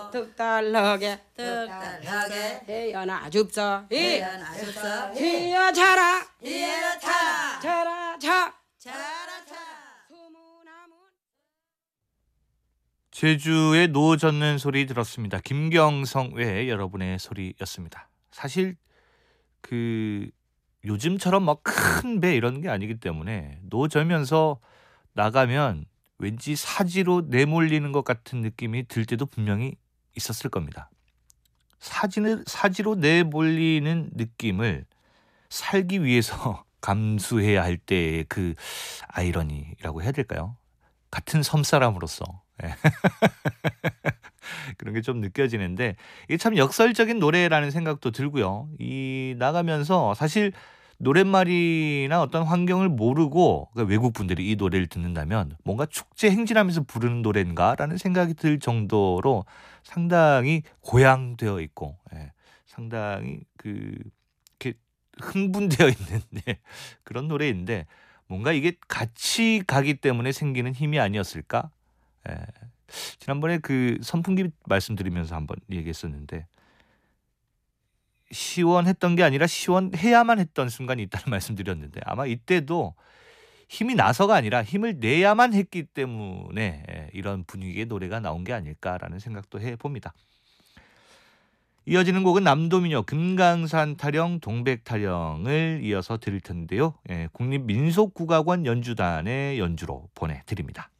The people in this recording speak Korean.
득달하게 득달하게 해연아 줍서 해연아 줍서 해여 자라 이에라 차라 자라 자 차라 차라. 제주의 노 젓는 소리 들었습니다. 김경성 외 여러분의 소리였습니다. 사실 그 요즘처럼 막 큰 배 이런 게 아니기 때문에 노 절면서 나가면 왠지 사지로 내몰리는 것 같은 느낌이 들 때도 분명히 있었을 겁니다. 사지로 내몰리는 느낌을 살기 위해서 감수해야 할 때의 그 아이러니라고 해야 될까요? 같은 섬사람으로서 그런 게 좀 느껴지는데 이게 참 역설적인 노래라는 생각도 들고요. 이 나가면서 사실 노랫말이나 어떤 환경을 모르고 그러니까 외국 분들이 이 노래를 듣는다면 뭔가 축제 행진하면서 부르는 노래인가라는 생각이 들 정도로 상당히 고양되어 있고 상당히 이렇게 흥분되어 있는 그런 노래인데 뭔가 이게 같이 가기 때문에 생기는 힘이 아니었을까? 지난번에 그 선풍기 말씀드리면서 한번 얘기했었는데 시원했던 게 아니라 시원해야만 했던 순간이 있다는 말씀드렸는데 아마 이때도 힘이 나서가 아니라 힘을 내야만 했기 때문에 이런 분위기의 노래가 나온 게 아닐까라는 생각도 해봅니다. 이어지는 곡은 남도민요 금강산 타령 동백 타령을 이어서 들을 텐데요. 국립민속국악원 연주단의 연주로 보내드립니다.